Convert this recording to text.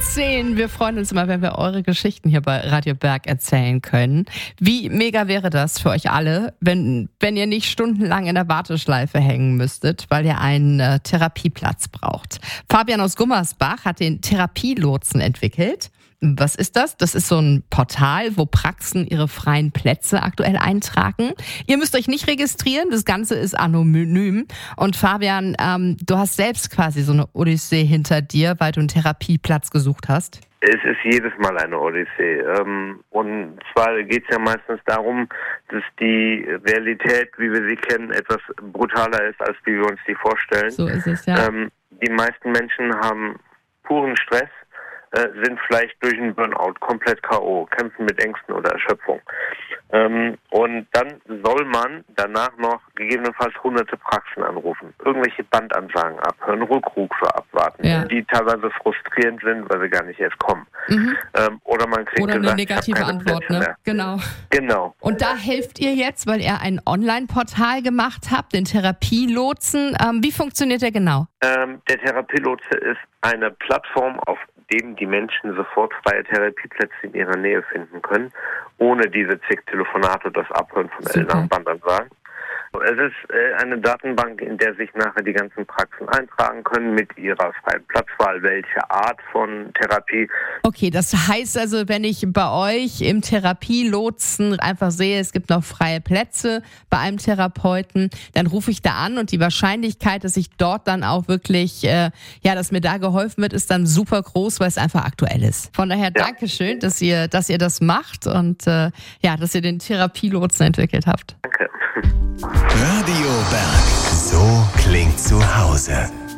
10. Wir freuen uns immer, wenn wir eure Geschichten hier bei Radio Berg erzählen können. Wie mega wäre das für euch alle, wenn ihr nicht stundenlang in der Warteschleife hängen müsstet, weil ihr einen Therapieplatz braucht. Fabian aus Gummersbach hat den Therapielotsen entwickelt. Was ist das? Das ist so ein Portal, wo Praxen ihre freien Plätze aktuell eintragen. Ihr müsst euch nicht registrieren, das Ganze ist anonym. Und Fabian, du hast selbst quasi so eine Odyssee hinter dir, weil du einen Therapieplatz gesucht hast. Es ist jedes Mal eine Odyssee. Und zwar geht es ja meistens darum, dass die Realität, wie wir sie kennen, etwas brutaler ist, als wie wir uns die vorstellen. So ist es, ja. Die meisten Menschen haben puren Stress, sind vielleicht durch einen Burnout komplett K.O., kämpfen mit Ängsten oder Erschöpfung. Und dann soll man danach noch gegebenenfalls hunderte Praxen anrufen, irgendwelche Bandansagen abhören, Rückrufe abwarten, die teilweise frustrierend sind, weil sie gar nicht erst kommen. Oder man kriegt oder gesagt, eine negative Antwort, ne? Genau. Und da helft ihr jetzt, weil ihr ein Online-Portal gemacht habt, den Therapielotsen. Wie funktioniert der genau? Der Therapielotse ist eine Plattform, auf dem die Menschen sofort freie Therapieplätze in ihrer Nähe finden können, ohne diese zig Telefonate und das Abhören von ellenlangen Bandansagen. Es ist eine Datenbank, in der sich nachher die ganzen Praxen eintragen können mit ihrer freien Platzwahl, welche Art von Therapie. Okay, das heißt also, wenn ich bei euch im Therapielotsen einfach sehe, es gibt noch freie Plätze bei einem Therapeuten, dann rufe ich da an und die Wahrscheinlichkeit, dass ich dort dann auch wirklich, dass mir da geholfen wird, ist dann super groß, weil es einfach aktuell ist. Von daher Dankeschön, dass ihr das macht und dass ihr den Therapielotsen entwickelt habt. Danke. Radio Berg. So klingt zu Hause.